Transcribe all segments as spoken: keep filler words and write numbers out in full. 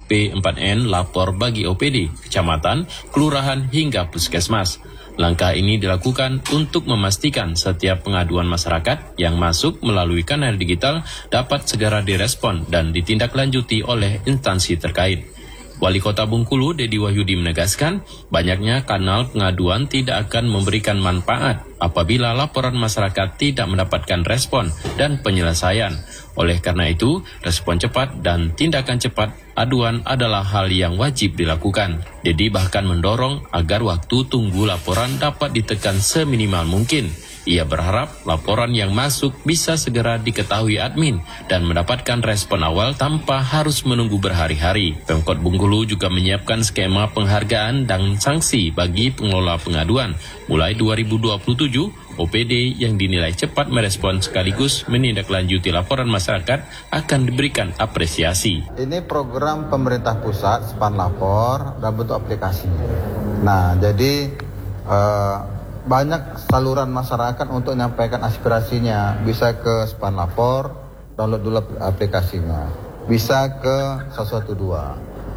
P empat N lapor bagi O P D, kecamatan, kelurahan hingga puskesmas. Langkah ini dilakukan untuk memastikan setiap pengaduan masyarakat yang masuk melalui kanal digital dapat segera direspon dan ditindaklanjuti oleh instansi terkait. Wali Kota Bengkulu, Dedi Wahyudi menegaskan, banyaknya kanal pengaduan tidak akan memberikan manfaat apabila laporan masyarakat tidak mendapatkan respon dan penyelesaian. Oleh karena itu, respon cepat dan tindakan cepat aduan adalah hal yang wajib dilakukan. Dedi bahkan mendorong agar waktu tunggu laporan dapat ditekan seminimal mungkin. Ia berharap laporan yang masuk bisa segera diketahui admin dan mendapatkan respon awal tanpa harus menunggu berhari-hari. Pemkot Bengkulu juga menyiapkan skema penghargaan dan sanksi bagi pengelola pengaduan. Mulai dua ribu dua puluh tujuh, O P D yang dinilai cepat merespon sekaligus menindaklanjuti laporan masyarakat akan diberikan apresiasi. Ini program pemerintah pusat, Span Lapor, dalam bentuk aplikasi. Nah, jadi uh, banyak saluran masyarakat untuk menyampaikan aspirasinya. Bisa ke Span Lapor, download dulu aplikasinya. Bisa ke satu satu dua.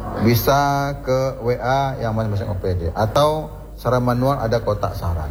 Bisa ke W A yang masing-masing O P D. Atau secara manual ada kotak saran.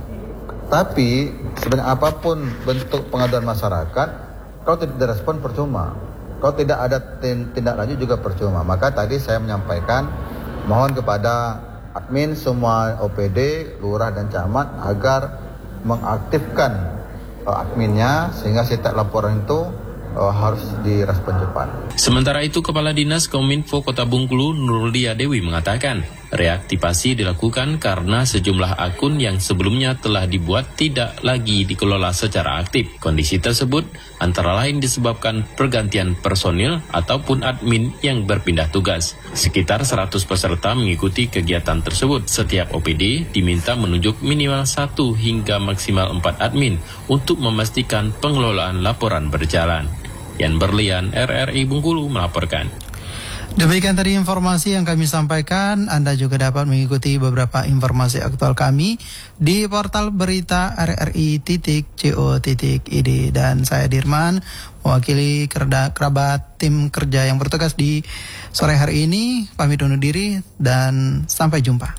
Tapi sebenarnya apapun bentuk pengaduan masyarakat, kalau tidak direspon percuma. Kalau tidak ada tindak lanjut juga percuma. Maka tadi saya menyampaikan mohon kepada admin semua O P D, lurah dan camat agar mengaktifkan uh, adminnya sehingga setiap laporan itu uh, harus direspon cepat. Sementara itu, Kepala Dinas Kominfo Kota Bengkulu Nurlia Dewi mengatakan, reaktivasi dilakukan karena sejumlah akun yang sebelumnya telah dibuat tidak lagi dikelola secara aktif. Kondisi tersebut antara lain disebabkan pergantian personil ataupun admin yang berpindah tugas. Sekitar seratus peserta mengikuti kegiatan tersebut. Setiap O P D diminta menunjuk minimal satu hingga maksimal empat admin untuk memastikan pengelolaan laporan berjalan. Yan Berlian, R R I Bengkulu melaporkan. Demikian tadi informasi yang kami sampaikan. Anda juga dapat mengikuti beberapa informasi aktual kami di portal berita r r i titik co titik i d. Dan saya Dirman, mewakili kerda, kerabat tim kerja yang bertugas di sore hari ini, pamit undur diri dan sampai jumpa.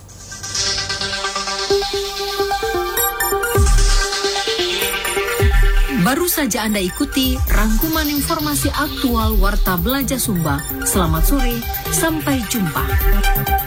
Baru saja Anda ikuti rangkuman informasi aktual Warta Belajar Sumba. Selamat sore, sampai jumpa.